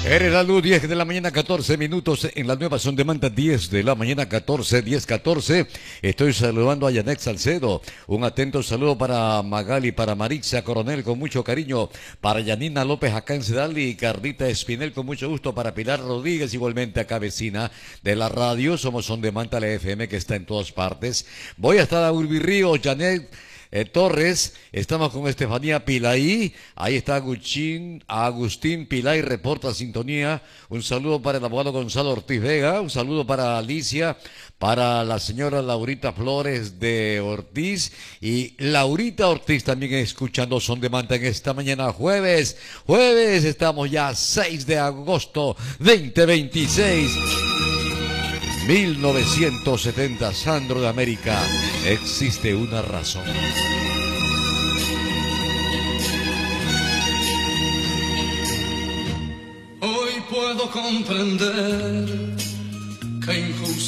Eres la luz, 10 de la mañana, 14 minutos. En la nueva Son de Manta, 10 de la mañana, 14. Estoy saludando a Yanet Salcedo. Un atento saludo para Magali, para Maritza Coronel, con mucho cariño. Para Yanina López, acá en Cedal, y Carlita Espinel, con mucho gusto. Para Pilar Rodríguez, igualmente acá vecina de la radio. Somos Son de Manta, la FM, que está en todas partes. Voy hasta Urbirrío, Janet Torres, estamos con Estefanía Pilay, ahí está Agustín Pilay, reporta sintonía. Un saludo para el abogado Gonzalo Ortiz Vega, un saludo para Alicia, para la señora Laurita Flores de Ortiz, y Laurita Ortiz también escuchando Son de Manta en esta mañana jueves, estamos ya 6 de agosto 2026. 1970, Sandro de América, existe una razón. Hoy puedo comprender que injusto